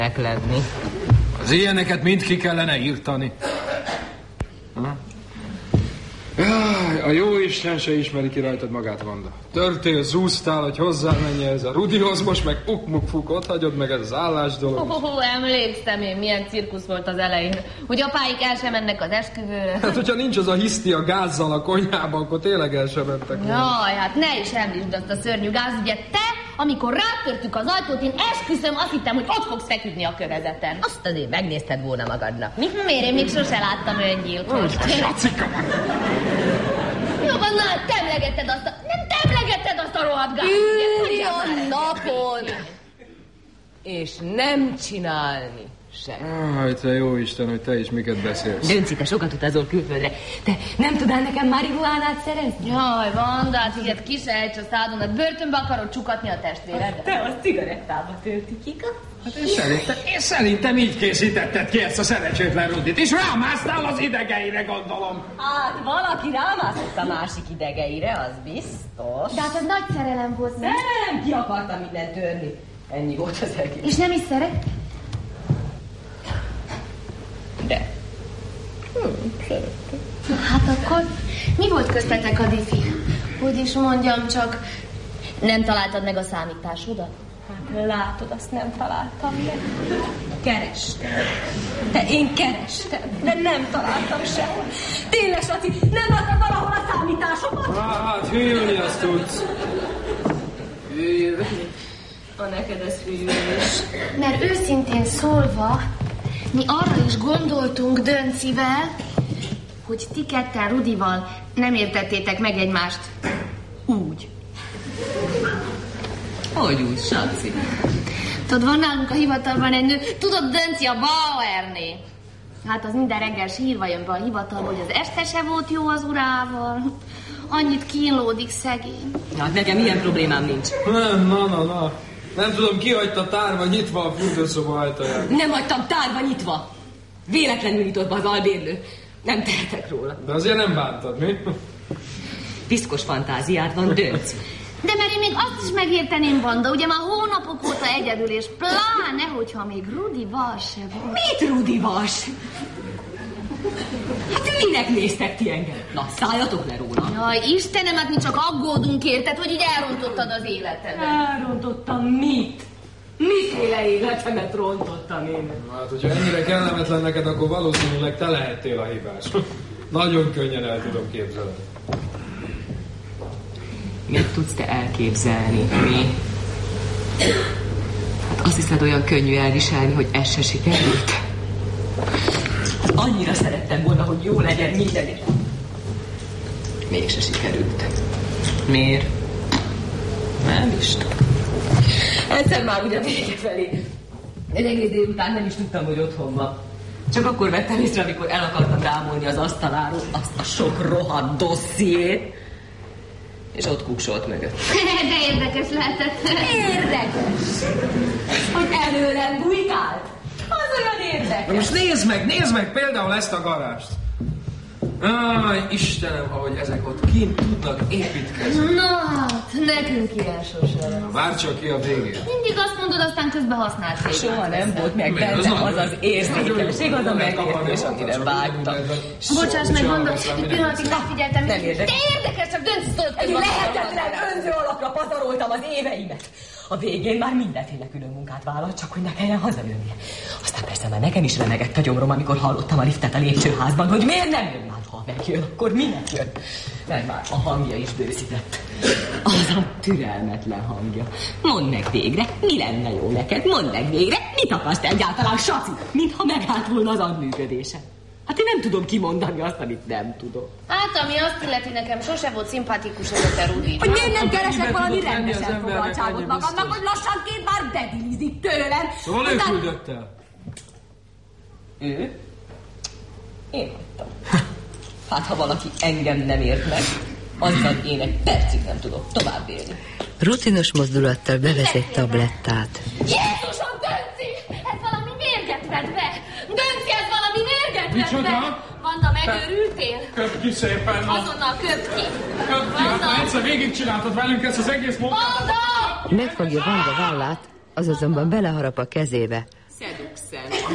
lenni. Az ilyeneket mind ki kellene írtani. A jó Isten se ismeri ki rajtad magát, Vanda. Törtél, zúztál, hogy hozzámenj ez a Rudihoz, most meg ukmuk-fuk, ott hagyod meg ez az állás dolog. Emlékszem én, milyen cirkusz volt az elején. Hogy apáik el sem mennek az esküvőre. Hát, hogyha nincs az a hiszti a gázzal a konyhában, akkor tényleg el sem mentek. Jaj, hát ne is említsd azt a szörnyű gázügyet. Te, amikor rátörtük az ajtót, én esküszöm, azt hittem, hogy ott fogsz feküdni a kövezeten. Azt azért megnézted volna magadnak. Mi? Miért? Én még sose láttam öngyilkost. Jó van, na, nem temlegetted azt a rohadt gázügyet. Ülj a napon! És nem csinálni se. Te jó Isten, hogy te is miket beszélsz. Dönci, te sokat utazol külföldre. Te nem tudnál nekem marihuánát szerezni? Jaj, Vandát, figyelj, ki se ejts a szádodat. Börtönbe akarod csukatni a testvéredet? Te a cigarettába töltik, igaz? Hát én szerintem így készítetted ki ezt a szerencsétlen Rudit, és rámásztál az idegeire, gondolom. Hát valaki rámászott a másik idegeire, az biztos. De hát az nagy szerelem volt, nem? Nem, ki akartam mindent törni. Ennyi volt az egész. És nem is szeret? De. Szerettem. Hát akkor mi volt köztetek a diffi? Hogy is mondjam csak, nem találtad meg a számításodat? Hát látod, azt nem találtam meg. Kerestem. De én kerestem, de nem találtam sehol. Tényleg, Saci, nem láttad valahol a számításokat? Hát hűlni azt tudsz. Hűlni? Ha neked ez hűlés. Mert őszintén szólva, mi arra is gondoltunk Döncivel, hogy ti ketten Rudival nem értettétek meg egymást úgy. Hogy úgy, Saci? Tudod, van nálunk a hivatalban egy nő, tudod, Dönci, a Bauerné. Hát az minden reggel sírva jön be a hivatalba, hogy az este se volt jó az urával. Annyit kínlódik szegény. Hát nekem ilyen problémám nincs. Na. Nem tudom, ki hagyta tárva nyitva a fürdőszoba ajtaját. Nem hagytam tárva nyitva. Véletlenül nyitott be az albérlő. Nem tehetek róla. De azért nem bántad, mi? Piszkos fantáziád van, Dönc. De mert én még azt is megérteném, Vanda, ugye már hónapok óta egyedül, és pláne, hogyha még Rudi Vas se volt. Mit Rudi Vas? Hát minek néztek ti engem? Na, szálljatok le róla. Jaj, Istenem, hát mi csak aggódunk érted, hogy így elrontottad az életedet. Elrontottam mit? Miféle életemet rontottam én? Hát, hogyha ennyire kellemetlen neked, akkor valószínűleg te lehettél a hibás. Nagyon könnyen el tudom képzelni. Mit tudsz te elképzelni, mi? Hát azt hiszed, olyan könnyű elviselni, hogy ez se sikerült? Hát annyira szerettem volna, hogy jó legyen minden, és mégse sikerült. Miért? Nem is tudom. Egyszer már ugye vége felé. Egy egész délután nem is tudtam, hogy otthon van. Csak akkor vettem észre, amikor el akartam rámolni az asztaláról azt a sok rohadt dossziét, és ott kuksolt mögött. De érdekes lehetett. Érdekes! Hogy előlem bujkált? Az olyan érdekes. Na most nézd meg például ezt a garást. Istenem, ahogy ezek ott kint tudnak építkezni. Na, nekünk ilyen sosem. Várj csak ki a végén. Mindig azt mondod, aztán közben használsz egy. Soha nem volt meg bennem az az érzékenység, az a megértés, amire vágytam. Bocsáss meg, mondom, egy pillanatig megfigyeltem. Nem érdekes. De érdekes, csak Dönci tudod, hogy Lehetetlen önző alakra pazaroltam az éveimet. A végén már mindenféle külön munkát vállalt, csak hogy ne kelljen hazajönnie. Aztán persze már nekem is remegett a gyomrom, amikor hallottam a liftet a lépcsőházban, hogy miért nem jön már, ha megjön, akkor minek jön. Mert már a hangja is bőszített. Az a türelmetlen hangja. Mondd meg végre, mi lenne jó neked? Mondd meg végre, mit akarsz egyáltalán, Saci? Mintha megállt volna az agyműködése. Hát én nem tudom kimondani azt, amit nem tudom. Hát, ami azt illeti, nekem sose volt szimpatikus ez a te Rudi. Hogy miért nem keresek valami rendesen fogaltságot magamnak, hogy lassanként már bedilizik tőlem. Szóval ő küldött el. Ő? Én hagytam. Hát, ha valaki engem nem ért meg, azzal én egy percig nem tudok tovább élni. Rutinos mozdulattal bevesz egy tablettát. Jézusom, Dönci! Ez valami mérget vett be! Dönci, ez valami mérget vett be! Vanda, megőrültél? Köpd ki szépen! Azonnal köpd ki! Köpd ki, hát már egyszer végigcsináltad velünk ezt az egész munkát! Vanda! Megfogja Vanda vállát, az azonban beleharap a kezébe. Szedd Vincent.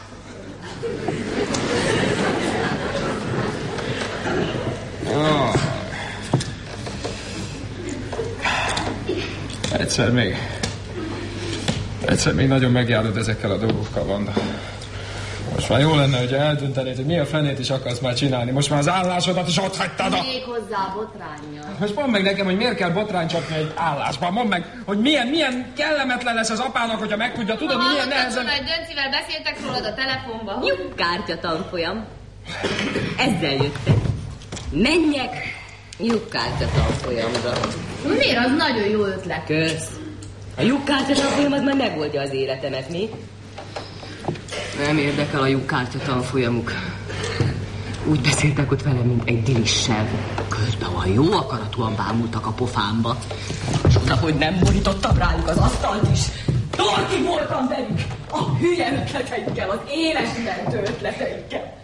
Egyszer még nagyon megjárod ezekkel a dolgokkal, Vanda. Most már jó lenne, hogy eldöntenéd, hogy mi a fenét is akarsz már csinálni. Most már az állásodat is ott hagytad. Még hozzá botránnyal. Most mondd meg nekem, hogy miért kell botrány csapni egy állásban. Mondd meg, hogy milyen kellemetlen lesz az apának, hogyha megtudja. Tudod, milyen nehezen... Hogy Döncivel beszéltek rólad a telefonban. Lyukkártya tanfolyam. Ezzel jöttek. Menjek lyukkártya tanfolyamra. Miért? Az nagyon jó ötlet. Kösz. A lyukkártya tanfolyam az már megoldja az életemet, mi? Nem érdekel a lyukkártya tanfolyamuk. Úgy beszéltek ott velem, mint egy dilissel. Közben olyan jó akaratúan bámultak a pofámba. És oda, hogy nem borítottam rájuk az asztalt is. Torki voltam velük! A hülye ötleteikkel, az életmentő ötleteikkel.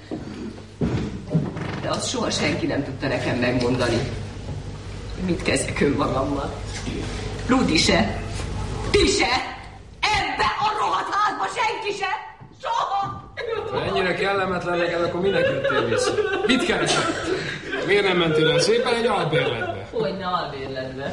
De azt soha senki nem tudta nekem megmondani. Mit kezdjek önmagammal? Rudi se. Ti se. Ebbe a rohadt házba senki se. Soha! Ha ennyire kellemetlen neked, akkor minek jöttél vissza? Mit keresel? Miért nem mentél el szépen egy albérletbe? Hogyne albérletbe?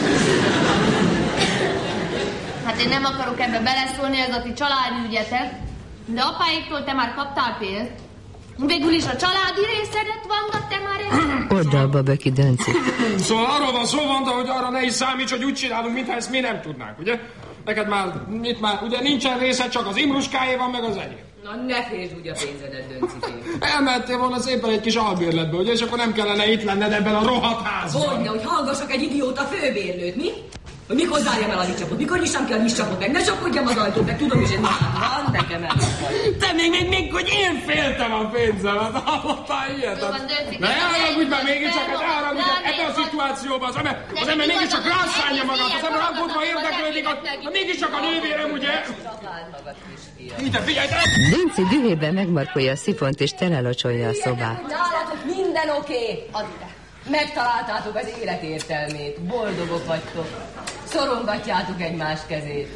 Hát én nem akarok ebbe beleszólni, ez a ti családi ügyetek, de apáiktól te már kaptál pénzt. Végül is a családi részedet, Vanda, te már ezt... Oldalba böki Dönci. Szóval arról van szó, Vanda, hogy arra ne is számíts, hogy úgy csinálunk, mintha ezt mi nem tudnánk, ugye? Neked már, ugye nincsen részed, csak az Imruskáé van, meg az enyém. Na ne féltsd úgy a pénzedet, Döncikém. Elmentél volna szépen egy kis albérletbe, ugye? És akkor nem kellene itt lenned ebben a rohadt házban. Hogyne, hogy hallgassak egy idióta főbérlőt, mi? Hogy mikor zárjam el a licsapot, mikor nyissam ki a licsapot meg, ne csapodjam az ajtót, meg tudom is, hogy van nekem el. Te még, hogy én féltem a pénzemet, hallottál ilyet? Ne haragudj már mégiscsak, ebben a szituációban az ember mégiscsak rászánja magát, az ember aggódva érdeklődik, mégiscsak a nővérem, ugye? Ide, figyelj, te! Dönci dühében megmarkolja a szifont és telelocsolja a szobát. Nálatok minden oké. Megtaláltátok az élet értelmét, boldogok vagytok, szorongatjátok egymás kezét.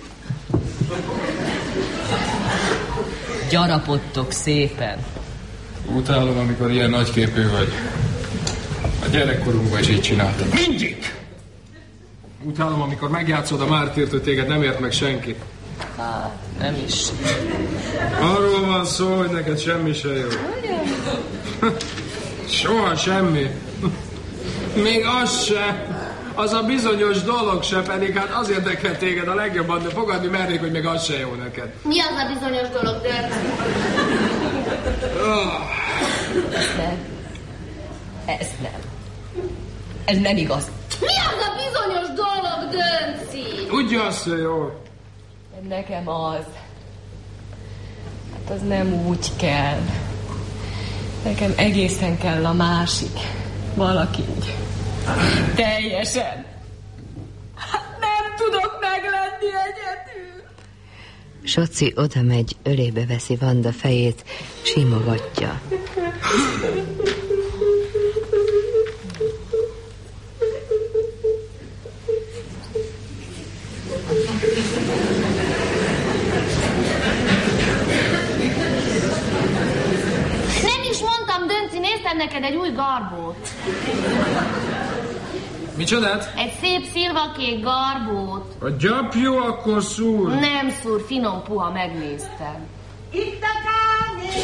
Gyarapodtok szépen. Utálom, amikor ilyen nagyképű vagy. A gyerekkorunkban is így csináltam. Mindig! Utálom, amikor megjátszod a mártírt, hogy téged nem ért meg senki. Hát, nem is. Arról van szó, hogy neked semmi se jó. Soha semmi. Még az se. Az a bizonyos dolog se, pedig hát az érdekel téged a legjobban, de fogadni mernék, hogy még az se jó neked. Mi az a bizonyos dolog, Dönci? Ez nem. Ez nem igaz. Mi az a bizonyos dolog, Dönci? Tudja azt, hogy jó. Nekem az. Hát az nem úgy kell. Nekem egészen kell a másik. Valaki így. Teljesen. Nem tudok meglenni egyedül. Soci oda megy, ölébe veszi Vanda fejét, simogatja. Néztem neked egy új garbót. Micsodát? Egy szép szilvakék garbót. A gyapjú akkor szúr. Nem szúr, finom puha, megnéztem. Itt a kávé!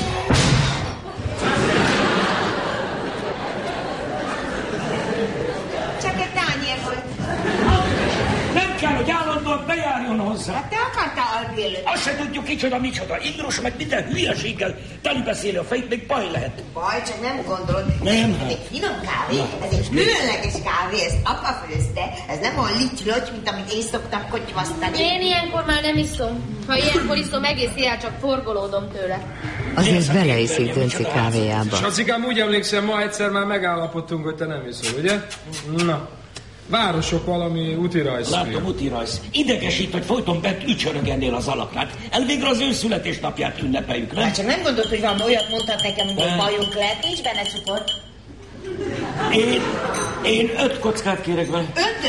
Csak egy tányér volt. Nem kell, hogy állandóan bejárjon hozzá. Te akartál albérlőt? Azt se tudjuk kicsoda, micsoda. Imrus meg minden hülyeséggel telibeszéli a fejét, még baj lehet. Baj, csak nem gondolod. Nem. Ez egy finom kávé, ez egy különleges kávé, ezt apa főzte. Ez nem olyan lics-locs, mint amit én szoktam kotyvasztani. Én ilyenkor már nem iszom. Ha ilyenkor iszom, egész éjjel csak forgolódom tőle. Azért beleiszik Dönci kávéjába. Sacikám, úgy emlékszem, ma egyszer már megállapodtunk, hogy te nem iszol, ugye? Na, városok valami útirajzfilm. Látom, útirajz. Idegesít, hogy folyton bent ücsörög ennél az alakját. Elvégre az ő születésnapját ünnepeljük, nem? Hát csak nem gondolt, hogy valami olyat mondhat nekem, hogy egy bajunk lehet, nincs benne cukor. Én 5 kockát kérek vele. 5?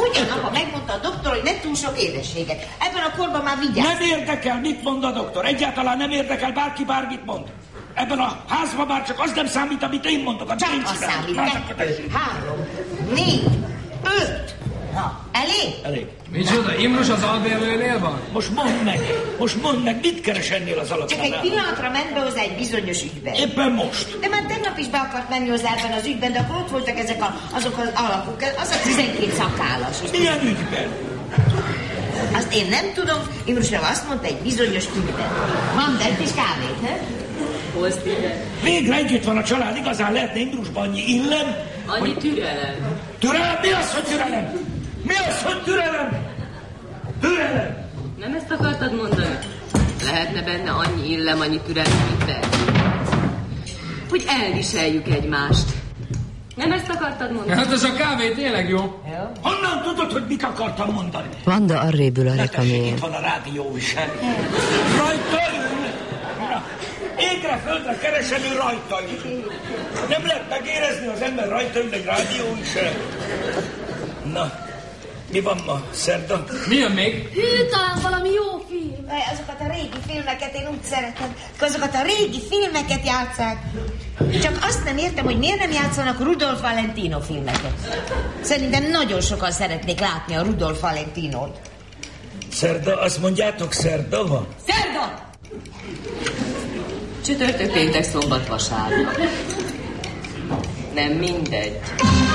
Ugyanapa megmondta a doktor, hogy ne túl sok édességet. Ebben a korban már vigyázz. Nem érdekel, mit mond a doktor. Egyáltalán nem érdekel, bárki bármit mond. Ebben a házban már csak az nem számít, amit én mondok. Csak az számít. 2, 3, 4, 5. Na, elég? Elég. Micsoda, Imrus az albérlőnél van? Most mondd meg, mit keres ennél az alapnál? Csak egy pillanatra ment be hozzá egy bizonyos ügyben. Éppen most. De már tegnap is be akart menni hozzá ebben az ügyben, de akkor ott voltak azok az alapok, az a 12 szakállas. Milyen ügyben? Azt én nem tudom, Imrusra azt mondta, egy bizonyos ügyben. Van, de egy kis kávét, he? Hozd ide. Végre együtt van a család, igazán lehetne Imrusban annyi illem. Annyi türelem. Türelem? Mi az, hogy türelem? Mi az, hogy türelem? Türelem! Nem ezt akartad mondani? Lehetne benne annyi illem, annyi türelem, mint te. Hogy elviseljük egymást. Nem ezt akartad mondani? Hát ez a kávé tényleg jó. Ja. Honnan tudod, hogy mit akartam mondani? Vanda arrébül a Na tessék, rekamén. itt van a rádió is. Rajta ül! Égre, földre keresem, ő rajta ül. Nem lehet megérezni, az ember rajta ül egy rádió is. Na, mi van ma? Szerda? Mi jön még? Hű, talán valami jó film. Azokat a régi filmeket én úgy szeretem. Azokat a régi filmeket játsszák. Csak azt nem értem, hogy miért nem játszanak Rudolf Valentino filmeket. Szerintem nagyon sokan szeretnék látni a Rudolf Valentinót. Szerda, azt mondjátok, szerda van? Szerda! Csütörtök, péntek, szombat, vasárnap. Nem mindegy.